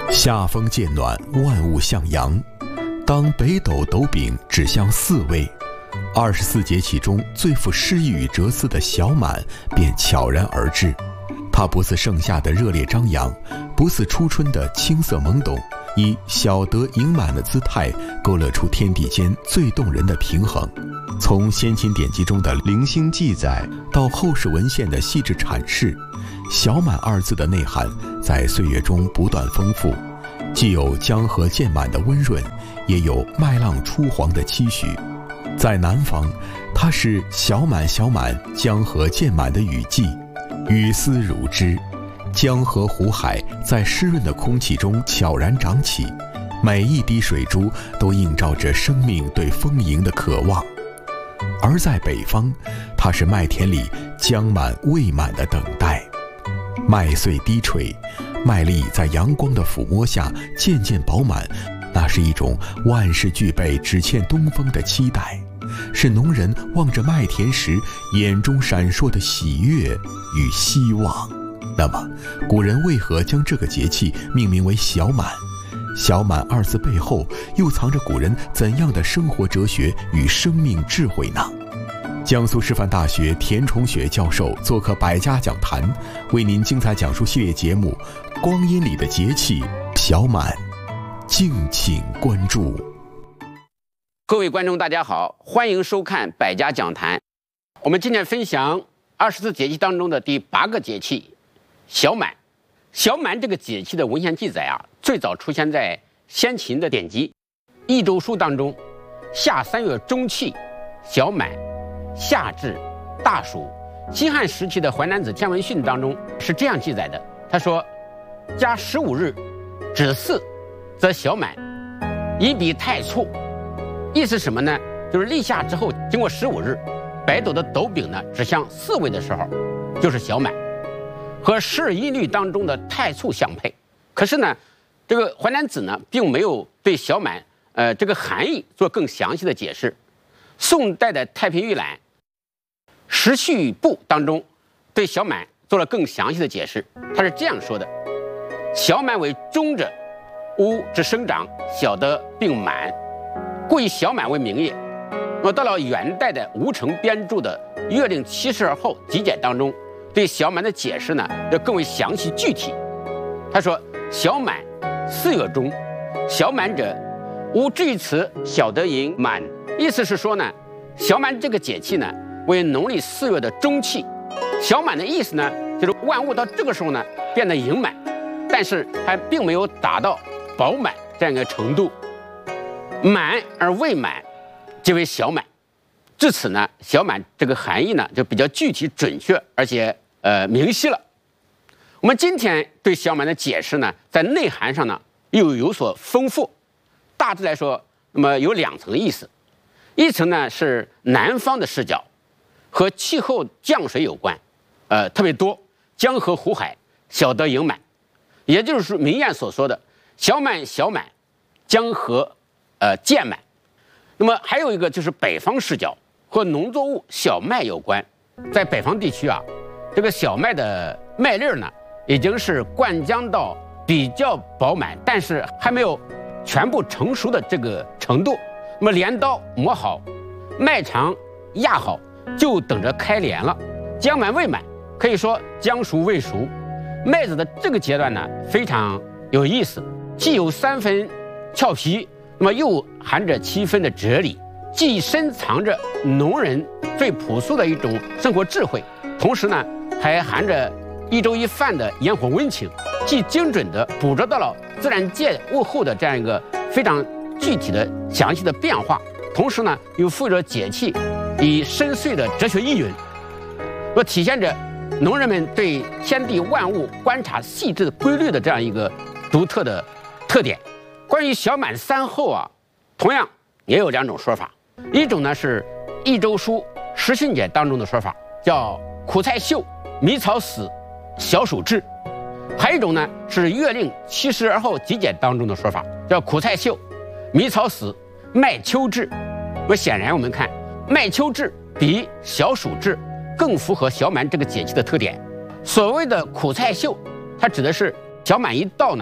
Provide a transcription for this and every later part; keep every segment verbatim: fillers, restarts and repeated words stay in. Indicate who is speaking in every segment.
Speaker 1: 夏风渐暖，万物向阳。当北斗斗柄指向四位，二十四节气中最富诗意与哲思的小满便悄然而至。它不似盛夏的热烈张扬，不似初春的青涩懵懂，以小德盈满的姿态勾勒出天地间最动人的平衡。从先秦典籍中的零星记载到后世文献的细致阐释，小满二字的内涵在岁月中不断丰富，既有江河渐满的温润，也有麦浪初黄的期许。在南方，它是小满小满江河渐满的雨季，雨丝如织，江河湖海在湿润的空气中悄然长起，每一滴水珠都映照着生命对丰盈的渴望。而在北方，它是麦田里将满未满的等待，麦穗低垂，麦粒在阳光的抚摸下渐渐饱满，那是一种万事俱备只欠东风的期待，是农人望着麦田时眼中闪烁的喜悦与希望。那么古人为何将这个节气命名为小满？小满二字背后又藏着古人怎样的生活哲学与生命智慧呢？江苏师范大学田崇雪教授做客百家讲坛，为您精彩讲述系列节目《光阴里的节气小满》，敬请关注。
Speaker 2: 各位观众大家好，欢迎收看百家讲坛。我们今天分享二十四节气当中的第八个节气小满。小满这个节气的文献记载啊，最早出现在先秦的典籍《益州书》当中。夏三月中气，小满，夏至，大暑。西汉时期的《淮南子·天文训》当中是这样记载的，他说：加十五日，止巳，则小满，以彼太簇。意思什么呢？就是立夏之后，经过十五日，北斗的斗柄呢指向四位的时候，就是小满，和十二音律当中的太簇相配。可是呢，这个《淮南子》呢，并没有对小满呃这个含义做更详细的解释。宋代的《太平御览·时序部》当中对小满做了更详细的解释，他是这样说的：小满为中者，乌之生长，小的并满，故以小满为名也。那么到了元代的吴承编著的《月令七十二候集解》当中，对小满的解释呢要更为详细具体。他说：小满，四月中，小满者，吾至于此，小得盈满。意思是说呢，小满这个节气呢为农历四月的中气。小满的意思呢，就是万物到这个时候呢变得盈满，但是还并没有达到饱满这样一个程度，满而未满，即为小满。至此呢，小满这个含义呢就比较具体准确，而且呃明晰了。我们今天对小满的解释呢，在内涵上呢又有所丰富。大致来说，那么有两层意思。一层呢是南方的视角，和气候降水有关，呃特别多，江河湖海小得盈满，也就是民谚所说的小满小满，江河呃渐满。那么还有一个就是北方视角，和农作物小麦有关。在北方地区啊，这个小麦的麦粒呢已经是灌浆到比较饱满，但是还没有全部成熟的这个程度。那么镰刀磨好，麦场压好，就等着开镰了。将满未满，可以说将熟未熟。麦子的这个阶段呢非常有意思，既有三分俏皮，那么又含着七分的哲理，既深藏着农人最朴素的一种生活智慧，同时呢还含着一粥一饭的烟火温情，既精准地捕捉到了自然界物候的这样一个非常具体的详细的变化，同时呢又富着节气以深邃的哲学意蕴，那体现着农人们对天地万物观察细致的规律的这样一个独特的特点。关于小满三候啊，同样也有两种说法。一种呢是《益州书·时训解》当中的说法，叫苦菜秀，迷草死，小暑至。还有一种呢是《月令七十二候集解》当中的说法，叫苦菜秀，迷草死，麦秋至。那么显然我们看麦秋至比小暑至更符合小满这个节气的特点。所谓的苦菜秀，它指的是小满一到呢，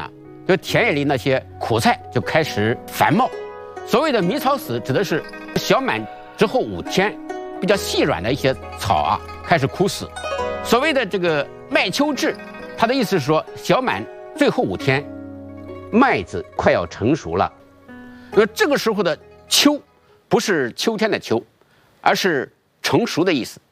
Speaker 2: 就田野里那些苦菜就开始繁茂。所谓的迷草死，指的是小满之后五天，比较细软的一些草啊开始枯死。所谓的这个麦秋至，它的意思是说小满最后五天，麦子快要成熟了。那这个时候的秋，不是秋天的秋，而是成熟的意思。